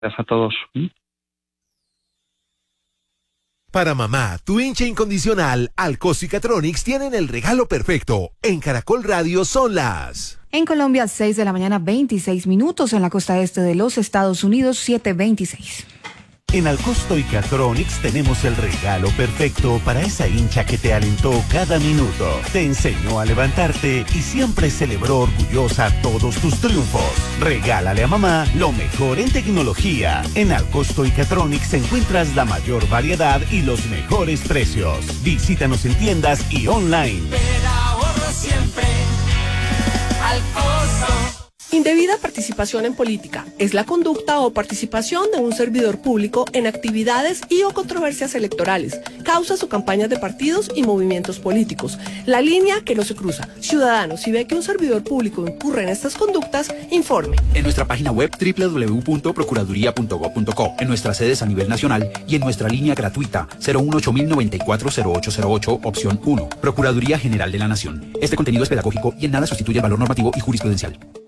Gracias a todos. Para mamá, tu hincha incondicional, Alcoso y Catronics tienen el regalo perfecto. En Caracol Radio son las... En Colombia, 6 de la mañana, 26 minutos. En la costa este de los Estados Unidos, 7:26. En Alcosto y Catronics tenemos el regalo perfecto para esa hincha que te alentó cada minuto, te enseñó a levantarte y siempre celebró orgullosa todos tus triunfos. Regálale a mamá lo mejor en tecnología. En Alcosto y Catronics encuentras la mayor variedad y los mejores precios. Visítanos en tiendas y online. Pero ahorro siempre. Alcosto. Indebida participación en política es la conducta o participación de un servidor público en actividades y o controversias electorales, causas o campañas de partidos y movimientos políticos. La línea que no se cruza. Ciudadanos, si ve que un servidor público incurre en estas conductas, informe. En nuestra página web www.procuraduría.gov.co, en nuestras sedes a nivel nacional y en nuestra línea gratuita 018-094-0808, opción 1. Procuraduría General de la Nación. Este contenido es pedagógico y en nada sustituye el valor normativo y jurisprudencial.